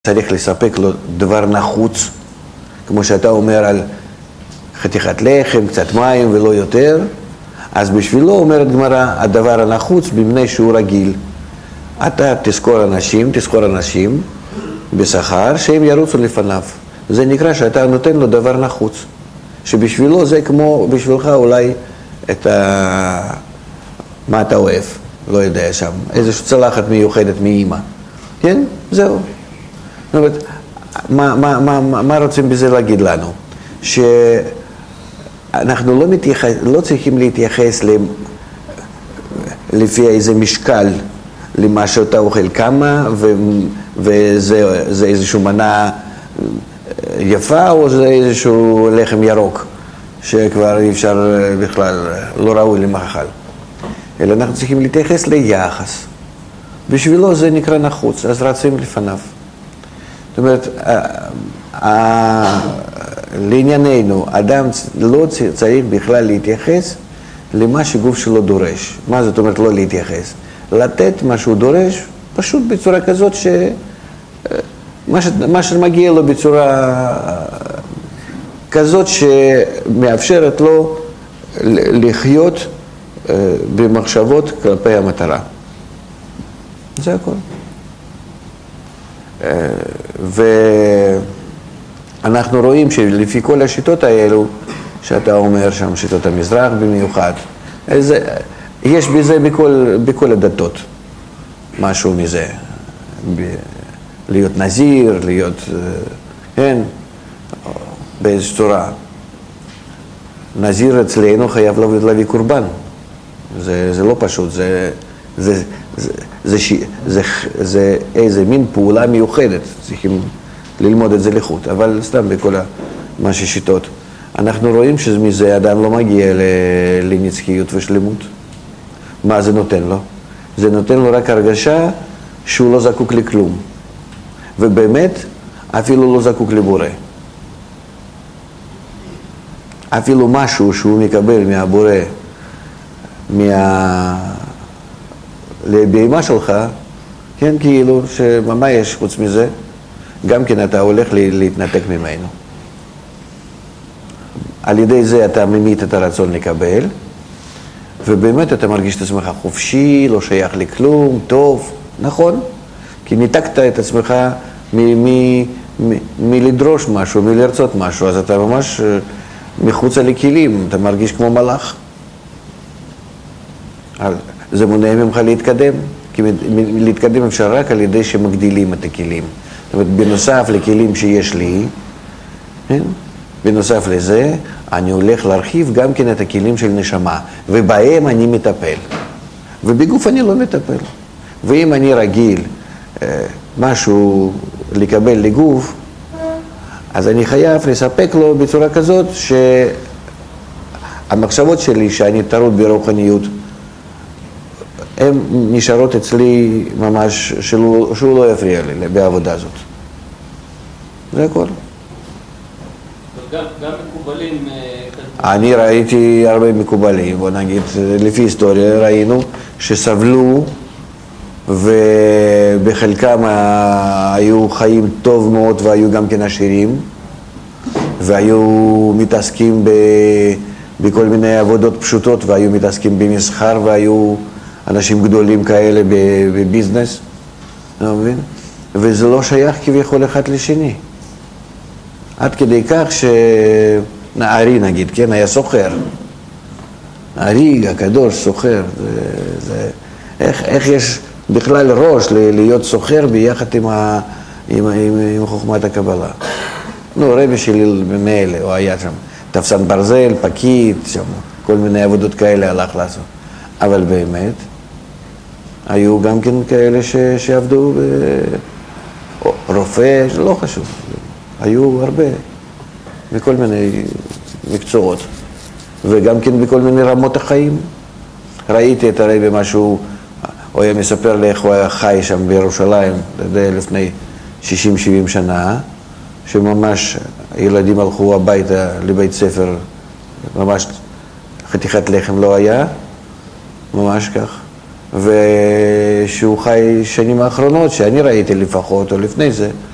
צריך לספק לו דבר נחוץ, כמו שאתה אומר על חתיכת לחם, קצת מים ולא יותר, אז בשבילו אומרת גמרא, הדבר הנחוץ במבנה שהוא רגיל. אתה תזכור אנשים בשכר שהם ירוצו לפניו. זה נקרא שאתה נותן לו דבר נחוץ, שבשבילו זה כמו בשבילך אולי את מה אתה אוהב, לא יודע שם, איזושהי צלחת מיוחדת מאמא. כן? זהו. זאת אומרת, מה רוצים בזה להגיד לנו? שאנחנו לא צריכים להתייחס לפי איזה משקל למה שאתה אוכל, כמה, וזה איזושהי מנה יפה, או זה איזשהו לחם ירוק, שכבר אי אפשר בכלל, לא ראוי למאכל. אלא אנחנו צריכים להתייחס ליחס. בשבילו זה נקרא נחוץ, אז רצים לפניו. זאת אומרת, לענייננו, אדם לא צריך בכלל להתייחס למה שגוף שלו דורש. מה זאת אומרת לא להתייחס? לתת מה שהוא דורש, פשוט בצורה כזאת מה שמגיע לו בצורה כזאת שמאפשרת לו לחיות במחשבות כלפי המטרה. זה הכל. ואנחנו רואים שלפי כל השיטות האלו, שאתה אומר שם, שיטות המזרח במיוחד, יש בזה בכל הדתות, משהו מזה. להיות נזיר, להיות, כן, באיזו צורה. נזיר אצלנו חייב להביא קורבן. זה לא פשוט, זה איזה מין פעולה מיוחדת, צריכים ללמוד את זה לחוט, אבל סתם בכל מה ששיטות. אנחנו רואים שמזה אדם לא מגיע לנצחיות ושלמות. מה זה נותן לו? זה נותן לו רק הרגשה שהוא לא זקוק לכלום. ובאמת, אפילו לא זקוק לבורא. אפילו משהו שהוא מקבל מהבורא, לבהמה שלך, כן, כאילו, מה יש חוץ מזה? גם כן אתה הולך להתנתק ממנו. על ידי זה אתה ממית את הרצון לקבל, ובאמת אתה מרגיש את עצמך חופשי, לא שייך לכלום, טוב, נכון? כי ניתקת את עצמך מלדרוש משהו, מלרצות משהו, אז אתה ממש מחוצה לכלים, אתה מרגיש כמו מלאך. זה מונע ממך להתקדם, כי להתקדם אפשר רק על ידי שמגדילים את הכלים. זאת אומרת, בנוסף לכלים שיש לי, בנוסף לזה, אני הולך להרחיב גם כן את הכלים של נשמה, ובהם אני מטפל. ובגוף אני לא מטפל. ואם אני רגיל משהו לקבל לגוף, אז אני חייב לספק לו בצורה כזאת שהמחשבות שלי שאני טרוד ברוחניות, הן נשארות אצלי ממש, שהוא לא יפריע לי בעבודה הזאת. זה הכל. גם מקובלים... אני ראיתי הרבה מקובלים, בוא נגיד, לפי היסטוריה ראינו שסבלו ובחלקם היו חיים טוב מאוד והיו גם כן עשירים והיו מתעסקים בכל מיני עבודות פשוטות והיו מתעסקים במסחר והיו אנשים גדולים כאלה בביזנס, אתה מבין? וזה לא שייך כביכול אחד לשני. עד כדי כך שנערי נגיד, כן, היה סוחר. נערי הקדוש סוחר. איך יש בכלל ראש להיות סוחר ביחד עם חוכמת הקבלה? נו, רבי שלי במילא, הוא היה שם תפסן ברזל, פקיד, שם כל מיני עבודות כאלה הלך לעשות. אבל באמת, היו גם כן כאלה שעבדו רופא, לא חשוב. היו הרבה, בכל מיני מקצועות, וגם כן בכל מיני רמות החיים. ראיתי את הרבי משהו, הוא היה מספר לי איך הוא היה חי שם בירושלים, לפני 60-70 שנה, שממש ילדים הלכו הביתה לבית ספר, ממש חתיכת לחם לא היה, ממש כך. ושהוא חי שנים האחרונות, שאני ראיתי לפחות, או לפני זה,